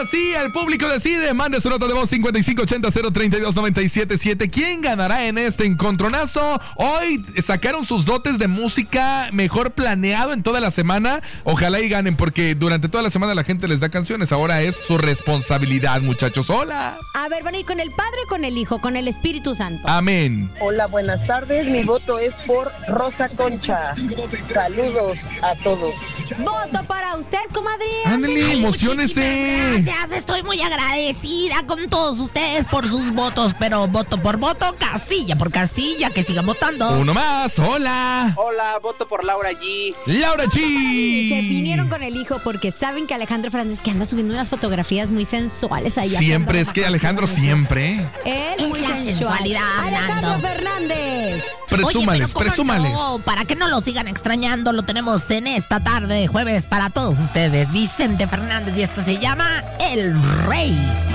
Ahora sí, el público decide. Mande su nota de voz 5580-032-977. ¿Quién ganará en este encontronazo? Hoy sacaron sus dotes de música mejor planeado en toda la semana. Ojalá y ganen, porque durante toda la semana la gente les da canciones. Ahora es su responsabilidad, muchachos. Hola. A ver, ¿van a ir con el Padre, con el Hijo, con el Espíritu Santo? Amén. Hola, buenas tardes. Mi voto es por Rosa Concha. Saludos a todos. Voto para usted, comadre. Ándale, emociónese. Gracias, estoy muy agradecida con todos ustedes por sus votos, pero voto por voto, casilla por casilla, que sigan votando. Uno más, hola. Hola, voto por Laura G. Laura G. Se vinieron con el Hijo porque saben que Alejandro Fernández que anda subiendo unas fotografías muy sensuales allá. Siempre, es que Alejandro siempre. Él Es muy la sensual. sensualidad, Alejandro Nando. Fernández. Presúmales, Oye, pero ¿cómo presúmales. no? Para que no lo sigan extrañando, lo tenemos en esta tarde de jueves para todos ustedes. Vicente Fernández, y esto se llama El Rey.